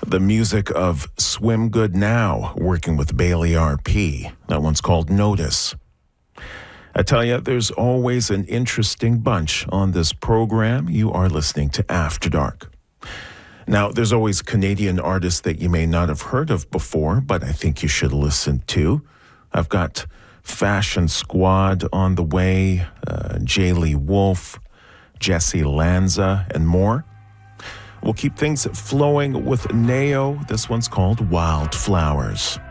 The music of Swim Good Now, working with Bailey RP. That one's called Notice. I tell you, there's always an interesting bunch on this program. You are listening to After Dark. Now, there's always Canadian artists that you may not have heard of before, but I think you should listen to. I've got Fashion Squad on the way, Jaylee Wolf, Jesse Lanza, and more. We'll keep things flowing with Neo. This one's called Wildflowers.